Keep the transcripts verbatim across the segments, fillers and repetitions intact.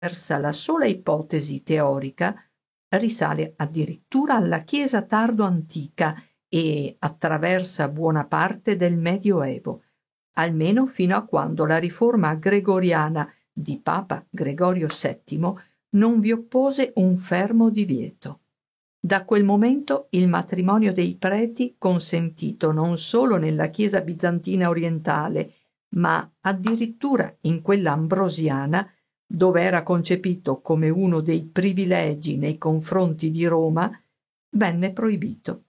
attraversa la sola ipotesi teorica risale addirittura alla Chiesa tardo-antica e attraversa buona parte del Medioevo, almeno fino a quando la riforma gregoriana di Papa Gregorio settimo non vi oppose un fermo divieto. Da quel momento il matrimonio dei preti, consentito non solo nella Chiesa bizantina orientale, ma addirittura in quella ambrosiana, dove era concepito come uno dei privilegi nei confronti di Roma, venne proibito.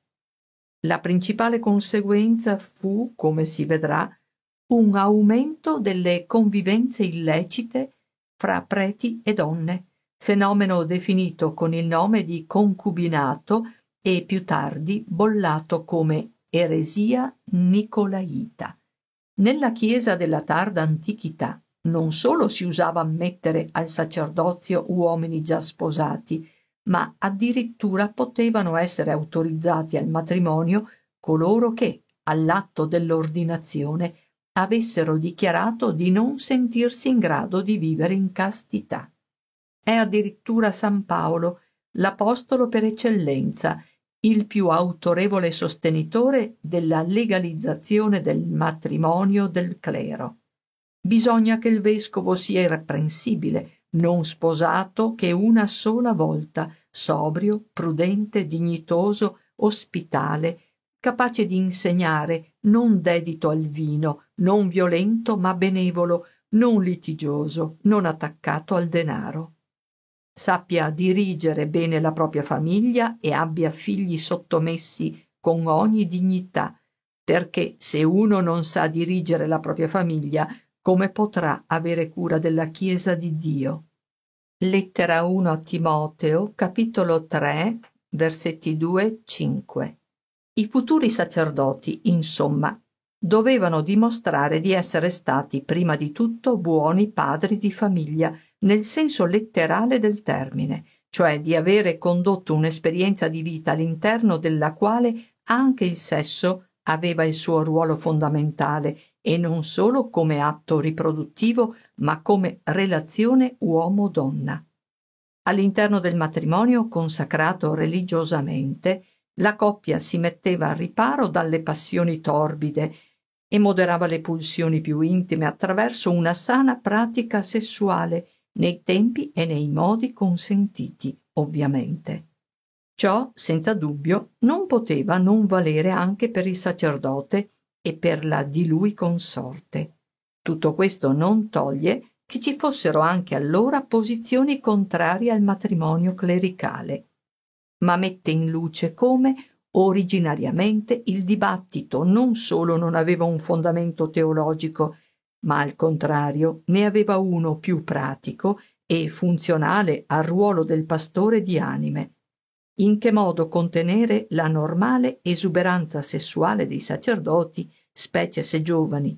La principale conseguenza fu, come si vedrà, un aumento delle convivenze illecite fra preti e donne, fenomeno definito con il nome di concubinato e più tardi bollato come eresia nicolaita. Nella Chiesa della tarda antichità non solo si usava ammettere al sacerdozio uomini già sposati, ma addirittura potevano essere autorizzati al matrimonio coloro che, all'atto dell'ordinazione, avessero dichiarato di non sentirsi in grado di vivere in castità. È addirittura San Paolo, l'apostolo per eccellenza, il più autorevole sostenitore della legalizzazione del matrimonio del clero. Bisogna che il vescovo sia irreprensibile, non sposato che una sola volta, sobrio, prudente, dignitoso, ospitale, capace di insegnare, non dedito al vino, non violento ma benevolo, non litigioso, non attaccato al denaro. Sappia dirigere bene la propria famiglia e abbia figli sottomessi con ogni dignità, perché se uno non sa dirigere la propria famiglia, come potrà avere cura della Chiesa di Dio? Lettera uno a Timoteo, capitolo tre, versetti due cinque. I futuri sacerdoti, insomma, dovevano dimostrare di essere stati prima di tutto buoni padri di famiglia, nel senso letterale del termine, cioè di avere condotto un'esperienza di vita all'interno della quale anche il sesso aveva il suo ruolo fondamentale, e non solo come atto riproduttivo, ma come relazione uomo-donna. All'interno del matrimonio consacrato religiosamente, la coppia si metteva a riparo dalle passioni torbide e moderava le pulsioni più intime attraverso una sana pratica sessuale nei tempi e nei modi consentiti, ovviamente. Ciò, senza dubbio, non poteva non valere anche per il sacerdote e per la di lui consorte. Tutto questo non toglie che ci fossero anche allora posizioni contrarie al matrimonio clericale, ma mette in luce come, originariamente, il dibattito non solo non aveva un fondamento teologico, ma al contrario ne aveva uno più pratico e funzionale al ruolo del pastore di anime. In che modo contenere la normale esuberanza sessuale dei sacerdoti, specie se giovani.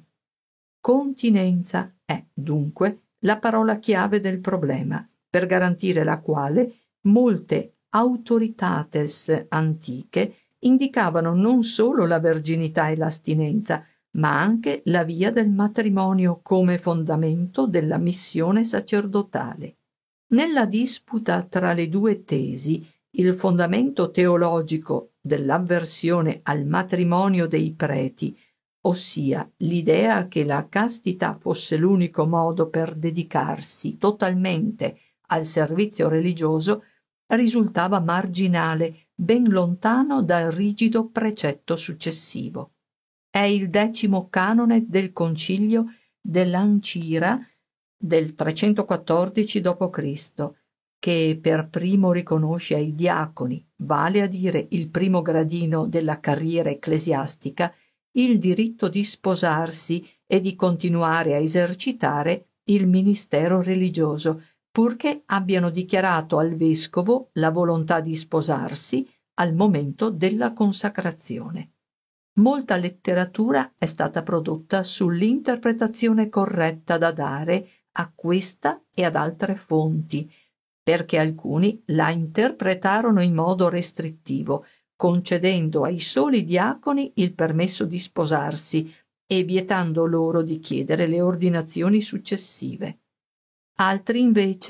Continenza è, dunque, la parola chiave del problema, per garantire la quale molte autoritates antiche indicavano non solo la verginità e l'astinenza, ma anche la via del matrimonio come fondamento della missione sacerdotale. Nella disputa tra le due tesi, il fondamento teologico dell'avversione al matrimonio dei preti, ossia l'idea che la castità fosse l'unico modo per dedicarsi totalmente al servizio religioso, risultava marginale, ben lontano dal rigido precetto successivo. È il decimo canone del concilio dell'Ancira del trecentoquattordici dopo Cristo, che per primo riconosce ai diaconi, vale a dire il primo gradino della carriera ecclesiastica, il diritto di sposarsi e di continuare a esercitare il ministero religioso, purché abbiano dichiarato al vescovo la volontà di sposarsi al momento della consacrazione. Molta letteratura è stata prodotta sull'interpretazione corretta da dare a questa e ad altre fonti, perché alcuni la interpretarono in modo restrittivo, concedendo ai soli diaconi il permesso di sposarsi e vietando loro di chiedere le ordinazioni successive. Altri invece,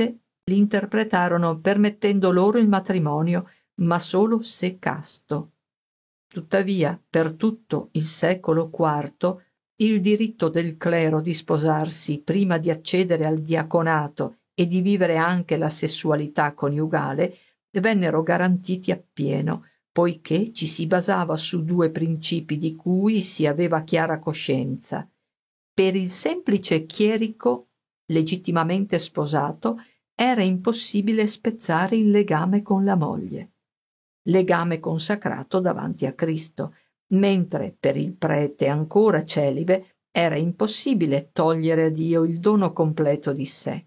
li interpretarono permettendo loro il matrimonio, ma solo se casto. Tuttavia, per tutto il secolo quarto, il diritto del clero di sposarsi prima di accedere al diaconato e di vivere anche la sessualità coniugale vennero garantiti appieno, poiché ci si basava su due principi di cui si aveva chiara coscienza. Per il semplice chierico legittimamente sposato era impossibile spezzare il legame con la moglie, legame consacrato davanti a Cristo, mentre per il prete ancora celibe era impossibile togliere a Dio il dono completo di sé.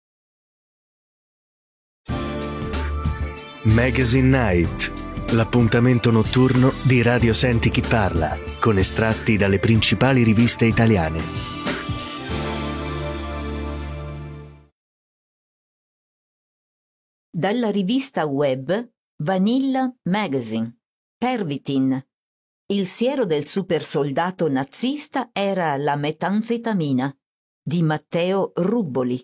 Magazine Night, l'appuntamento notturno di Radio Senti Chi Parla, con estratti dalle principali riviste italiane. Dalla rivista web Vanilla Magazine, Pervitin. Il siero del supersoldato nazista era la metanfetamina, di Matteo Rubboli.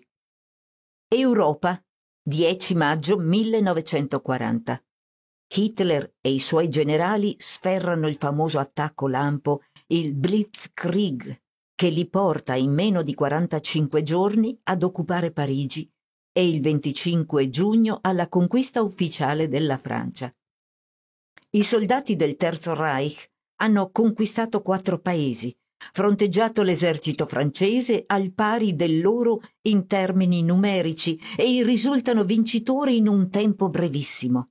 Europa, dieci maggio millenovecentoquaranta. Hitler e i suoi generali sferrano il famoso attacco lampo, il Blitzkrieg, che li porta in meno di quarantacinque giorni ad occupare Parigi e il venticinque giugno alla conquista ufficiale della Francia. I soldati del Terzo Reich hanno conquistato quattro paesi, fronteggiato l'esercito francese al pari del loro in termini numerici e risultano vincitori in un tempo brevissimo.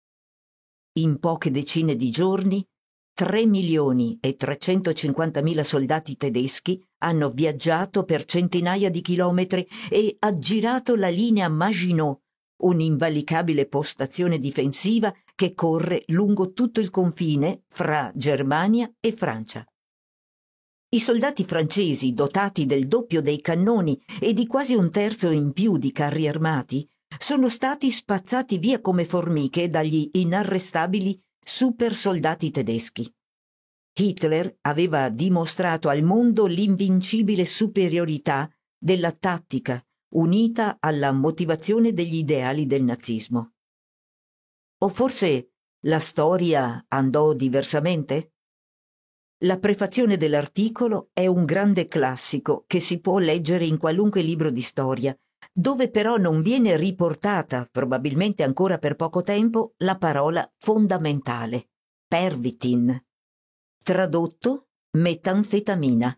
In poche decine di giorni, tre milioni e trecentocinquantamila soldati tedeschi hanno viaggiato per centinaia di chilometri e aggirato la linea Maginot, un'invalicabile postazione difensiva che corre lungo tutto il confine fra Germania e Francia. I soldati francesi, dotati del doppio dei cannoni e di quasi un terzo in più di carri armati, sono stati spazzati via come formiche dagli inarrestabili supersoldati tedeschi. Hitler aveva dimostrato al mondo l'invincibile superiorità della tattica unita alla motivazione degli ideali del nazismo. O forse la storia andò diversamente? La prefazione dell'articolo è un grande classico che si può leggere in qualunque libro di storia, dove però non viene riportata, probabilmente ancora per poco tempo, la parola fondamentale, pervitin, tradotto metanfetamina.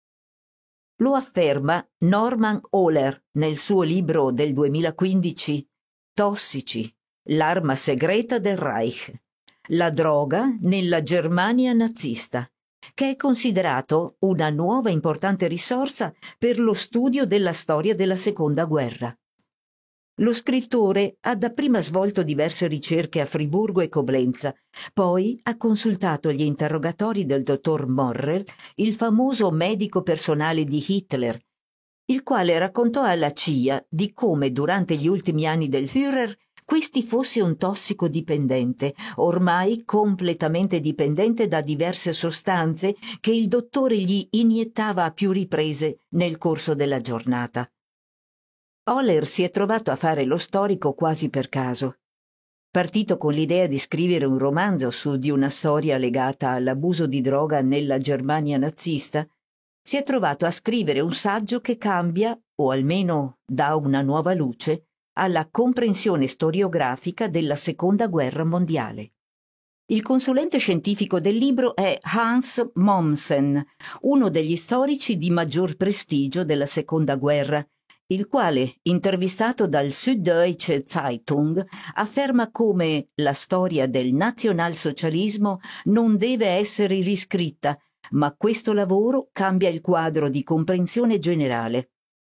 Lo afferma Norman Ohler nel suo libro del duemilaquindici Tossici, l'arma segreta del Reich, la droga nella Germania nazista, che è considerato una nuova importante risorsa per lo studio della storia della Seconda Guerra. Lo scrittore ha dapprima svolto diverse ricerche a Friburgo e Coblenza, poi ha consultato gli interrogatori del dottor Morrel, il famoso medico personale di Hitler, il quale raccontò alla C I A di come durante gli ultimi anni del Führer questi fosse un tossicodipendente, ormai completamente dipendente da diverse sostanze che il dottore gli iniettava a più riprese nel corso della giornata. Ohler si è trovato a fare lo storico quasi per caso. Partito con l'idea di scrivere un romanzo su di una storia legata all'abuso di droga nella Germania nazista, si è trovato a scrivere un saggio che cambia, o almeno dà una nuova luce, alla comprensione storiografica della Seconda Guerra Mondiale. Il consulente scientifico del libro è Hans Mommsen, uno degli storici di maggior prestigio della Seconda Guerra, il quale, intervistato dal Süddeutsche Zeitung, afferma come la storia del nazionalsocialismo non deve essere riscritta, ma questo lavoro cambia il quadro di comprensione generale.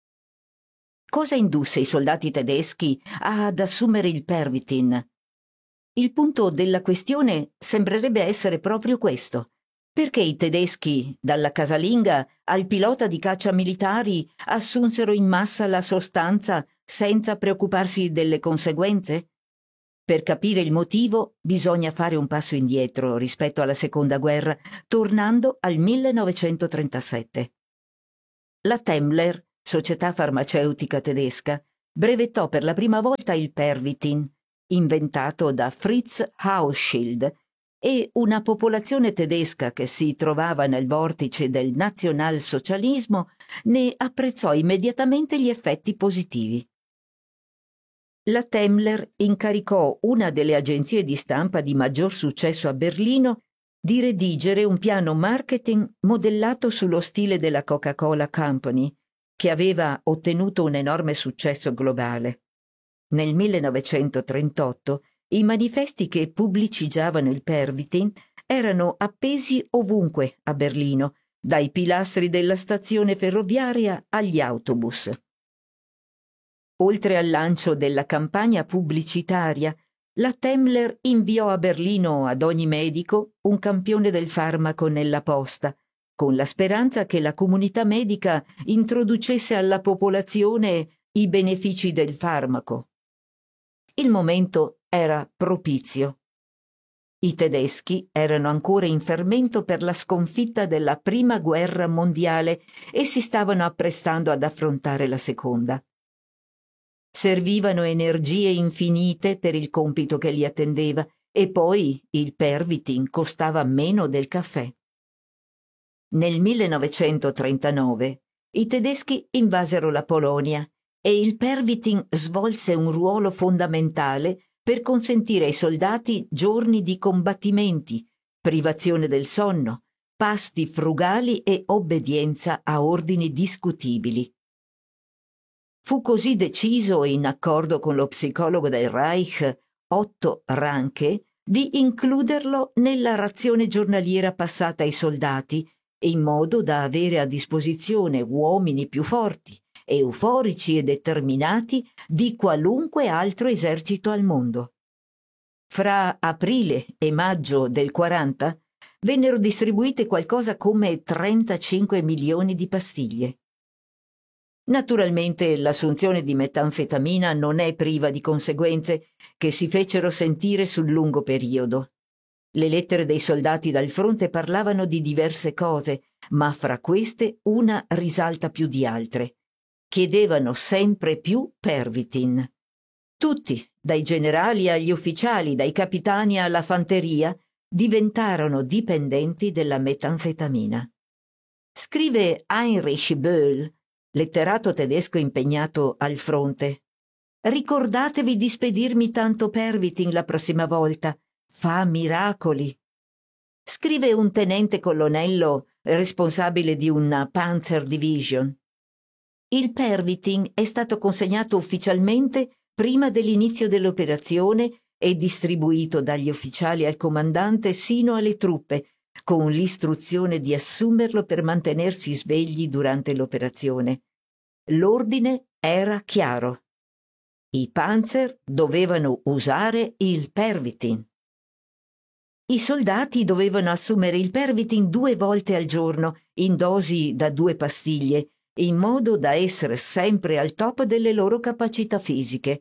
Cosa indusse i soldati tedeschi ad assumere il pervitin? Il punto della questione sembrerebbe essere proprio questo. Perché i tedeschi, dalla casalinga al pilota di caccia militari, assunsero in massa la sostanza senza preoccuparsi delle conseguenze? Per capire il motivo bisogna fare un passo indietro rispetto alla Seconda Guerra, tornando al millenovecentotrentasette. La Temmler, società farmaceutica tedesca, brevettò per la prima volta il Pervitin, inventato da Fritz Hauschild, e una popolazione tedesca che si trovava nel vortice del nazionalsocialismo ne apprezzò immediatamente gli effetti positivi. La Temmler incaricò una delle agenzie di stampa di maggior successo a Berlino di redigere un piano marketing modellato sullo stile della Coca-Cola Company, che aveva ottenuto un enorme successo globale. Nel millenovecentotrentotto i manifesti che pubblicizzavano il Pervitin erano appesi ovunque a Berlino, dai pilastri della stazione ferroviaria agli autobus. Oltre al lancio della campagna pubblicitaria, la Temmler inviò a Berlino ad ogni medico un campione del farmaco nella posta, con la speranza che la comunità medica introducesse alla popolazione i benefici del farmaco. Il momento era propizio. I tedeschi erano ancora in fermento per la sconfitta della Prima Guerra Mondiale e si stavano apprestando ad affrontare la Seconda. Servivano energie infinite per il compito che li attendeva e poi il Pervitin costava meno del caffè. Nel millenovecentotrentanove i tedeschi invasero la Polonia e il Pervitin svolse un ruolo fondamentale per consentire ai soldati giorni di combattimenti, privazione del sonno, pasti frugali e obbedienza a ordini discutibili. Fu così deciso, in accordo con lo psicologo del Reich, Otto Ranke, di includerlo nella razione giornaliera passata ai soldati, in modo da avere a disposizione uomini più forti, euforici e determinati di qualunque altro esercito al mondo. Fra aprile e maggio del quaranta vennero distribuite qualcosa come trentacinque milioni di pastiglie. Naturalmente l'assunzione di metanfetamina non è priva di conseguenze che si fecero sentire sul lungo periodo. Le lettere dei soldati dal fronte parlavano di diverse cose, ma fra queste una risalta più di altre. Chiedevano sempre più Pervitin. Tutti, dai generali agli ufficiali, dai capitani alla fanteria, diventarono dipendenti della metanfetamina. Scrive Heinrich Böll, letterato tedesco impegnato al fronte: «Ricordatevi di spedirmi tanto Pervitin la prossima volta, fa miracoli». Scrive un tenente colonnello responsabile di una Panzer Division: «Il Pervitin è stato consegnato ufficialmente prima dell'inizio dell'operazione e distribuito dagli ufficiali al comandante sino alle truppe, con l'istruzione di assumerlo per mantenersi svegli durante l'operazione. L'ordine era chiaro. I Panzer dovevano usare il Pervitin. I soldati dovevano assumere il Pervitin due volte al giorno, in dosi da due pastiglie, in modo da essere sempre al top delle loro capacità fisiche.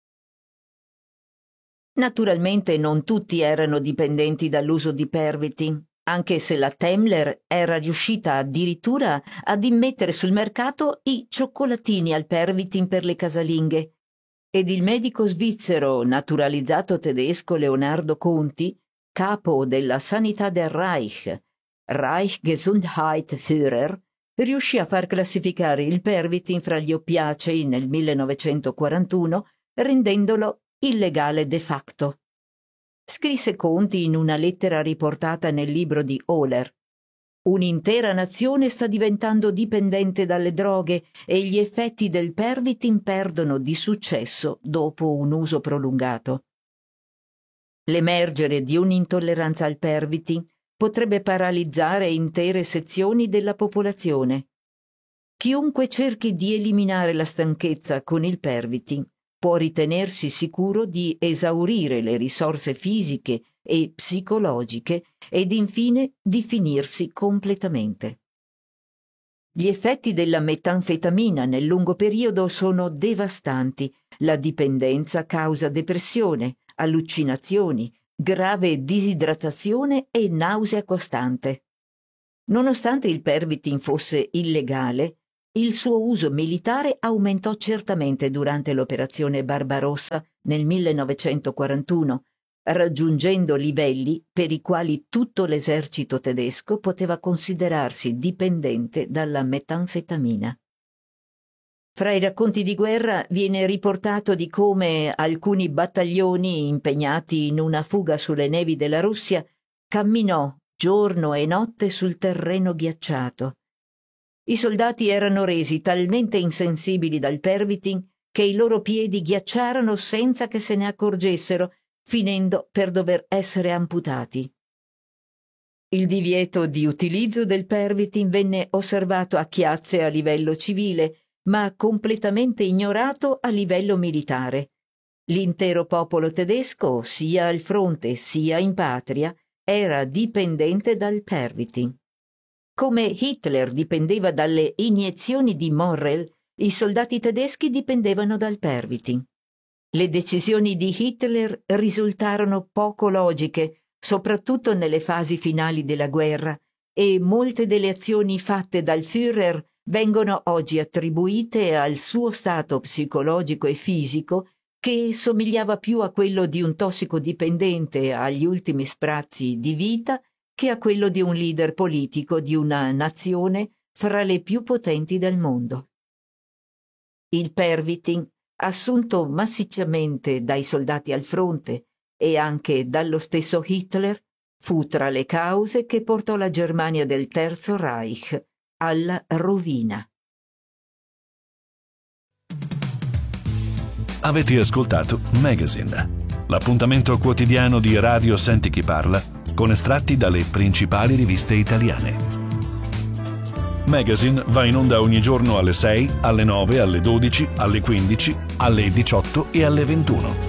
Naturalmente non tutti erano dipendenti dall'uso di Pervitin, anche se la Temmler era riuscita addirittura ad immettere sul mercato i cioccolatini al Pervitin per le casalinghe, ed il medico svizzero naturalizzato tedesco Leonardo Conti, capo della Sanità del Reich, Reichsgesundheitsführer, riuscì a far classificare il Pervitin fra gli oppiacei nel millenovecentoquarantuno, rendendolo illegale de facto. Scrisse Conti in una lettera riportata nel libro di Ohler: «Un'intera nazione sta diventando dipendente dalle droghe e gli effetti del Pervitin perdono di successo dopo un uso prolungato». L'emergere di un'intolleranza al Pervitin potrebbe paralizzare intere sezioni della popolazione. Chiunque cerchi di eliminare la stanchezza con il Pervitin può ritenersi sicuro di esaurire le risorse fisiche e psicologiche ed infine di finirsi completamente. Gli effetti della metanfetamina nel lungo periodo sono devastanti. La dipendenza causa depressione, allucinazioni, grave disidratazione e nausea costante. Nonostante il Pervitin fosse illegale, il suo uso militare aumentò certamente durante l'operazione Barbarossa nel millenovecentoquarantuno, raggiungendo livelli per i quali tutto l'esercito tedesco poteva considerarsi dipendente dalla metanfetamina. Fra i racconti di guerra viene riportato di come alcuni battaglioni impegnati in una fuga sulle nevi della Russia camminò giorno e notte sul terreno ghiacciato. I soldati erano resi talmente insensibili dal Pervitin che i loro piedi ghiacciarono senza che se ne accorgessero, finendo per dover essere amputati. Il divieto di utilizzo del Pervitin venne osservato a chiazze a livello civile, ma completamente ignorato a livello militare. L'intero popolo tedesco, sia al fronte sia in patria, era dipendente dal Pervitin. Come Hitler dipendeva dalle iniezioni di Morrel, i soldati tedeschi dipendevano dal Pervitin. Le decisioni di Hitler risultarono poco logiche, soprattutto nelle fasi finali della guerra, e molte delle azioni fatte dal Führer vengono oggi attribuite al suo stato psicologico e fisico che somigliava più a quello di un tossicodipendente agli ultimi sprazzi di vita che a quello di un leader politico di una nazione fra le più potenti del mondo. Il Pervitin, assunto massicciamente dai soldati al fronte e anche dallo stesso Hitler, fu tra le cause che portò la Germania del Terzo Reich alla rovina. Avete ascoltato Magazine, l'appuntamento quotidiano di Radio Senti Chi Parla con estratti dalle principali riviste italiane. Magazine va in onda ogni giorno alle sei, alle nove, alle dodici, alle quindici, alle diciotto e alle ventuno.